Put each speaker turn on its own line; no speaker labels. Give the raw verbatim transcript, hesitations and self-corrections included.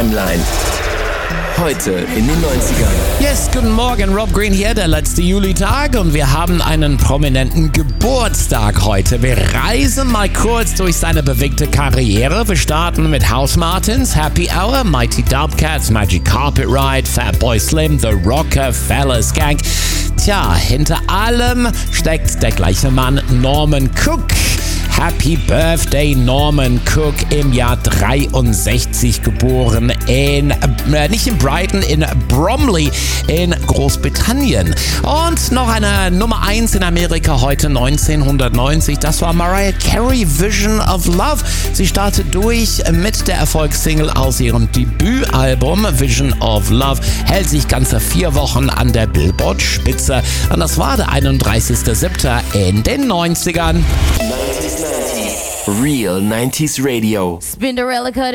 Timeline. Heute in den neunzigern.
Yes, guten Morgen, Rob Green hier, der letzte Julitag und wir haben einen prominenten Geburtstag heute. Wir reisen mal kurz durch seine bewegte Karriere. Wir starten mit House Martins, Happy Hour, Mighty Dubcats, Magic Carpet Ride, Fatboy Slim, The Rockefeller Gang. Tja, hinter allem steckt der gleiche Mann, Norman Cook. Happy Birthday Norman Cook, im Jahr dreiundsechzig geboren in, äh, nicht in Brighton, in Bromley in Großbritannien. Und noch eine Nummer eins in Amerika heute neunzehnhundertneunzig, das war Mariah Carey, Vision of Love. Sie startet durch mit der Erfolgssingle aus ihrem Debütalbum Vision of Love, hält sich ganze vier Wochen an der Billboard-Spitze. Und das war der einunddreißigster siebter in den neunzigern.
Real nineties Radio.
Spinderella cut